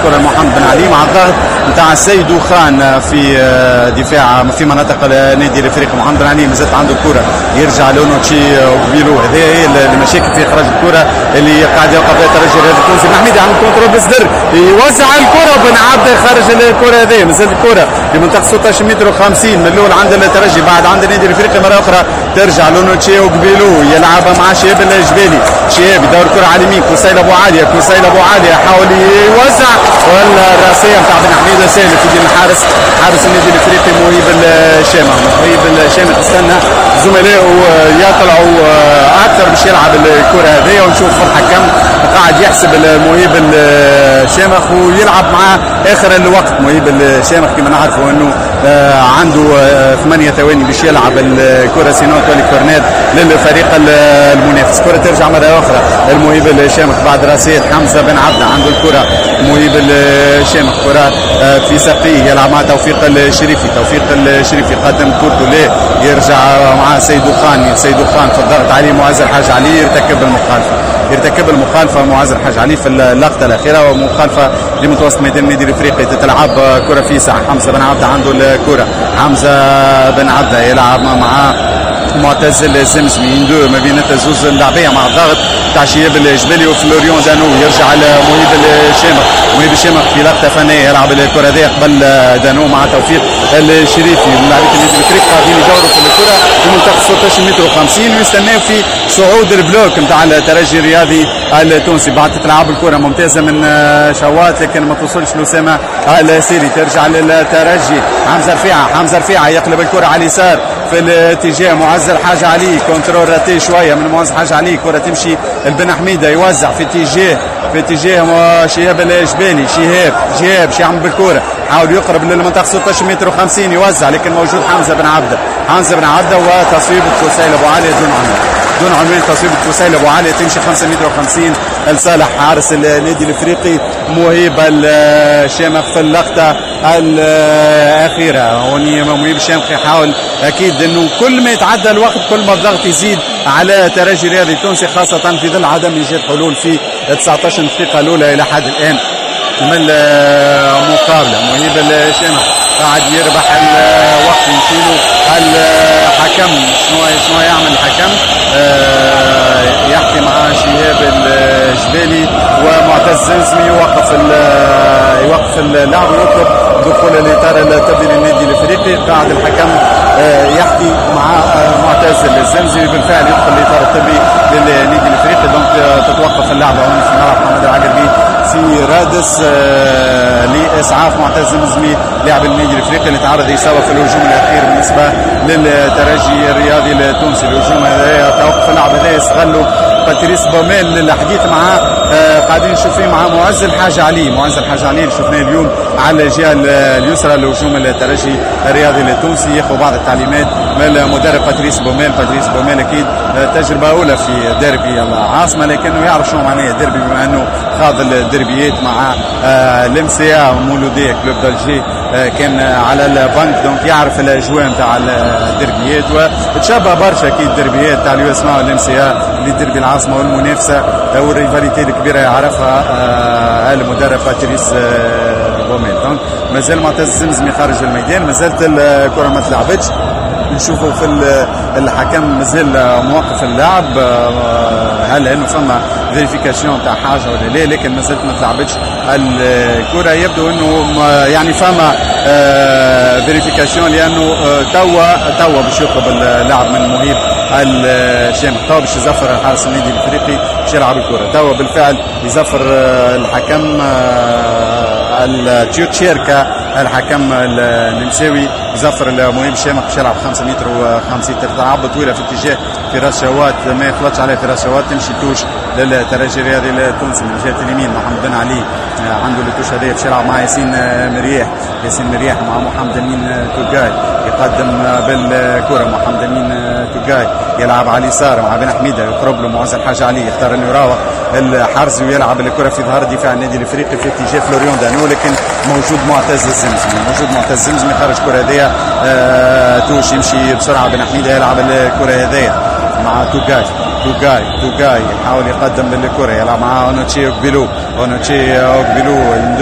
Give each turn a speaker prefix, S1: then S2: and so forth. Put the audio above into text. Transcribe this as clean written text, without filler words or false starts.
S1: الكره محمد بن علي مع الضغط نتاع سيدو خان في دفاع في مناطق النادي الافريقي. محمد بن علي مازالت عنده الكره يرجع لونوتشي وبيلو. هذه هي المشاكل في اخراج الكره اللي قاعد يوقع فيها الترجي الرياضي التونسي. بن حميد يعمل كونترول بالصدر يوزع الكره بن عبد خارج الكره. هذه مازالت الكره في منطقه 16 متر و50 من الاول عند الترجي بعد عند النادي الافريقي. مره اخرى ترجع لونوتشي وقبيلو يلعبها مع شهاب الجبالي. شهاب يدور الكره على اليمين. كوسيل ابو عاليه. كوسيل ابو عاليه حاول يوزع والراسيه نتاع بن حميد سالت في يد الحارس حارس النادي الافريقي مهيب الشامخ. مهيب الشامخ استنى زملائه يطلعوا اكثر باش يلعب الكره هذه ونشوف الحكم قاعد يحسب مهيب الشامخ ويلعب مع اخر الوقت. مهيب الشامخ كما نعرفوا انه عنده 8 ثواني باش يلعب الكره سينو تولي كورنير للفريق المنافس. كره ترجع مره اخرى المهيب الشامخ بعد راسيه حمزه بن عبده. عنده الكره مهيب الشامخ كره في ساقيه يلعب مع توفيق الشريفي. توفيق الشريفي قدم كورته ليه يرجع مع سيدو خان. سيدو خان في الضغط عليه معز الحاج علي يرتكب المخالفه معز الحاج علي في اللقطه الاخيره ومخالفه لمتوسط ميدان النادي الافريقي. تتلعب كره في ساعه. حمزه بن عبده عنده الكره. حمزه بن عبده يلعب مع معتز الزمزمي يندو ما بين الزوز اللاعبيه مع الضغط تاع شهاب الجبالي وفلوريون دانو. يرجع لمهيب الشامخ. مهيب الشامخ في لقطه فنيه يلعب الكره هذه قبل دانو مع توفيق الشريفي. لاعبين النادي الافريقي قاعدين يدوروا في الكره في منطقه 16 متر و50 ويستناو في صعود البلوك نتاع الترجي الرياضي التونسي. بعد تلعب الكره ممتازه من شوات لكن ما توصلش لاسامه السيري. ترجع للترجي. حمزه رفيعه يقلب الكره على اليسار في الاتجاه معز الحاج علي. كونترول راتي شويه من معز الحاج علي. كره تمشي البن حميده يوزع في اتجاه شهاب الجبالي. شهاب شو يعمل بالكره حاول يقرب للمنطقه 16 متر و50 يوزع لكن موجود حمزه بن عبده وتصويب كوسيل ابو علي دون عنوان. تصويب كوسيل ابو علي تمشي 5 متر و50 لصالح حارس النادي الافريقي مهيب الشامخ في اللقطه الاخيره. هوني مهيب الشامخ يحاول اكيد انه كل ما يتعدى الوقت كل ما الضغط يزيد على الترجي الرياضي التونسي خاصه في ظل عدم ايجاد حلول في 19 دقيقه الاولى الى حد الان من المقابله. مهيب الشامخ قاعد يربح الوقت يمشيله الحكم. شنو يعمل الحكم؟ يحكي مع شهاب الجبالي ومعتز الزمزمي يوقف اللعب ويطلب دخول الاطار الطبي للنادي الافريقي. قاعد الحكم يحكي مع معتز الزمزمي بالفعل يدخل الاطار الطبي للنادي الافريقي. دونك تتوقف اللعبه هنا في ملعب محمد العقربي في رادس لاسعاف معتز الزمزمي لاعب النادي الافريقي اللي تعرض لاصابه في الهجوم الاخير بالنسبه للترجي الرياضي التونسي. الهجوم هذا توقف اللعب هذا يستغله باتريس بوميل للحديث معاه. قاعدين نشوف فيه مع معز الحاج علي اللي شفناه اليوم على الجهه اليسرى لهجوم الترجي الرياضي التونسي ياخذ بعض التعليمات من المدرب باتريس بوميل اكيد تجربه اولى في ديربي العاصمه لكنه يعرف شو معناه ديربي بما انه خاض الدربيات مع لمسيا مولوديه كلوب دالجي كان على البنك. دونك يعرف الاجواء نتاع الدربيات وتشابه برشا اكيد الدربيات تاع اليو اس مع لمسيا اللي دربي العاصمه والمنافسه والريفاليتي الكبيره يعرفها المدرب باتريس بوميل. دونك مازال معتز الزمزمي خارج الميدان. مازالت الكره ما تلعبتش. نشوفوا في الحكم مازال موقف اللعب. هل انه فما فيريفيكاسيون تاع حاجه ولا لا؟ لكن مازالت ما تلعبتش الكره. يبدو انه يعني فما فيريفيكاسيون لانه توا باش يطلب اللعب من مهيب الشامخ. توا باش يزفر حارس النادي الافريقي باش يلعب الكره. توا بالفعل يزفر الحكم التشيركا الحكم النمساوي يزفر المهيب الشامخ باش يلعب 5 متر و50. تلعب طويله في اتجاه فراس شوات ما يخلطش عليه فراس شوات تمشي توش للترجي الرياضي التونسي من جهه اليمين. محمد بن علي عنده التوش هذه باش يلعب مع ياسين مرياح مع محمد امين توجاي يقدم بالكره. محمد امين توجاي يلعب على اليسار مع بن حميده يقرب له معز الحاج علي يختار انه يراوغ الحرز ويلعب الكره في ظهر دفاع النادي الافريقي في اتجاه فلوريون دانو لكن موجود معتز الزمزمي خارج الكره هذه. توش يمشي بسرعه بن حميده يلعب الكره هذه مع توجاي يحاول يقدم بالكره يلعب مع اونوتشي اوغبيلو